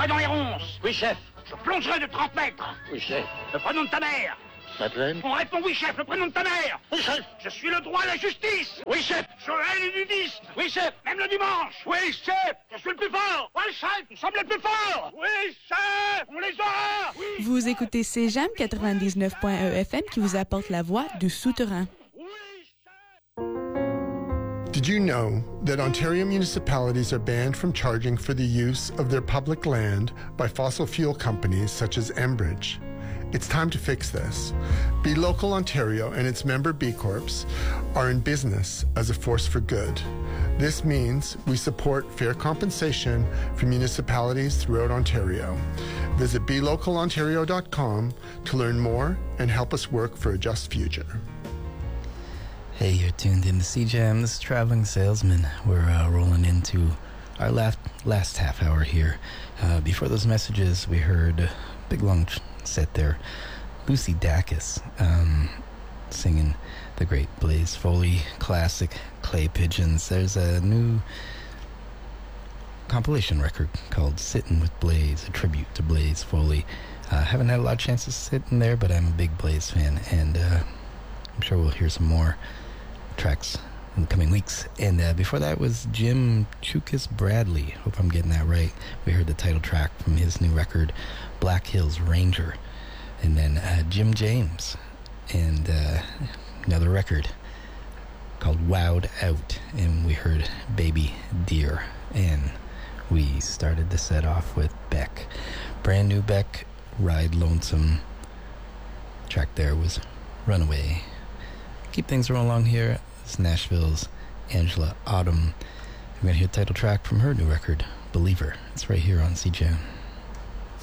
couperai dans les ronces. Oui, chef. Je plongerai de 30 mètres. Oui, chef. Le prénom de ta mère. Madeleine. On répond oui, chef, le prénom de ta mère. Oui, chef. Je suis le droit à la justice. Oui, chef. Joël est nudiste. Oui, chef. Même le dimanche. Oui, chef. Je suis le plus fort. Oui, chef. Nous sommes les plus forts. Oui, chef. On les aura. Oui. Vous écoutez CJAM 99.1 FM qui vous apporte la voix du souterrain. Did you know that Ontario municipalities are banned from charging for the use of their public land by fossil fuel companies such as Enbridge? It's time to fix this. Be Local Ontario and its member B Corps are in business as a force for good. This means we support fair compensation for municipalities throughout Ontario. Visit belocalontario.com to learn more and help us work for a just future. Hey, you're tuned in to CJAM. This is Traveling Salesman. We're rolling into our last half hour here. Before those messages, we heard a big long set there. Lucy Dacus singing the great Blaze Foley classic, Clay Pigeons. There's a new compilation record called Sittin' with Blaze, a tribute to Blaze Foley. Haven't had a lot of chances to sit in there, but I'm a big Blaze fan, and I'm sure we'll hear some more tracks in the coming weeks. And before that was Jim Chukas Bradley. Hope I'm getting that right. We heard the title track from his new record, Black Hills Ranger. And then Jim James and another record called Wowed Out. And we heard Baby Deer. And we started the set off with Beck. Brand new Beck, Ride Lonesome. Track there was Runaway. Keep things rolling along here. It's Nashville's Angela Autumn. We're going to hear the title track from her new record, Believer. It's right here on CJAM.